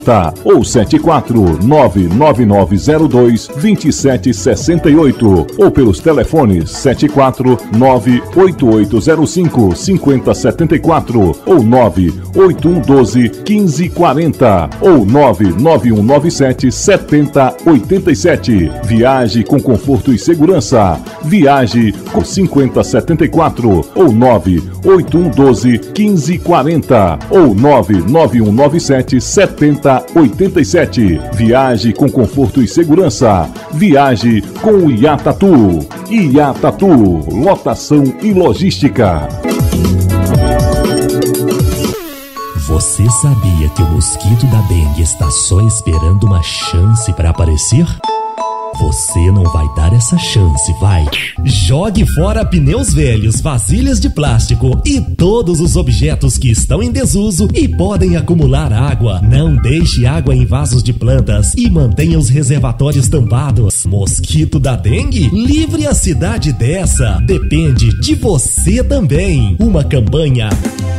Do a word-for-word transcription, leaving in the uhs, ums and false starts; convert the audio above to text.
ou sete quatro nove nove nove zero dois dois sete seis oito ou pelos telefones sete quatro nove oito oito zero cinco cinco zero sete quatro ou nove oito um um dois quinze quarenta ou nove nove um nove sete sete zero oito sete. Viaje com conforto e segurança. Viaje com cinco zero sete quatro ou nove oito um um dois quinze quarenta ou nove nove um nove sete sete zero oito sete. Viaje com conforto e segurança. Viaje com o Iatatu. Iatatu, lotação e logística. Você sabia que o mosquito da dengue está só esperando uma chance para aparecer? Você não vai dar essa chance, vai. Jogue fora pneus velhos, vasilhas de plástico e todos os objetos que estão em desuso e podem acumular água. Não deixe água em vasos de plantas e mantenha os reservatórios tampados. Mosquito da dengue? Livre a cidade dessa. Depende de você também. Uma campanha